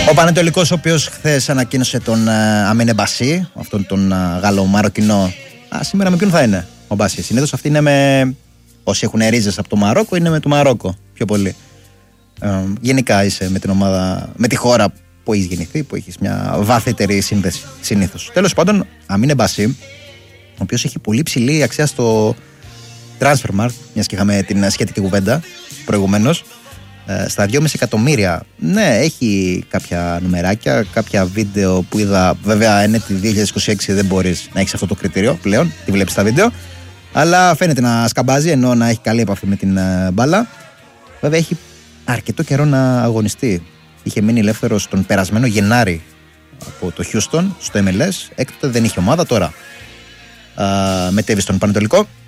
Ο Πανετολικός, ο οποίος χθες ανακοίνωσε τον Αμίνε Μπασί, αυτόν τον Γαλλο-Μαροκινό. Σήμερα με ποιον θα είναι ο Μπασί? Συνήθως αυτοί είναι με. Όσοι έχουν ρίζες από το Μαρόκο, είναι με το Μαρόκο πιο πολύ. Γενικά είσαι με την ομάδα, με τη χώρα που έχεις γεννηθεί, που έχεις μια βαθύτερη σύνδεση συνήθως. Τέλος πάντων, Αμίνε Μπασί, ο οποίος έχει πολύ ψηλή αξία στο Transfermarkt, μιας και είχαμε την σχετική κουβέντα προηγουμένως, στα 2,5 εκατομμύρια. Ναι, έχει κάποια νουμεράκια, κάποια βίντεο που είδα. Βέβαια, είναι τη 2026, δεν μπορείς να έχεις αυτό το κριτήριο πλέον, τη βλέπεις στα βίντεο. Αλλά φαίνεται να σκαμπάζει, ενώ να έχει καλή επαφή με την μπάλα. Βέβαια, έχει αρκετό καιρό να αγωνιστεί. Είχε μείνει ελεύθερος τον περασμένο Γενάρη από το Houston στο MLS. Έκτοτε δεν είχε ομάδα, τώρα μετέβη στον Πανετολικό.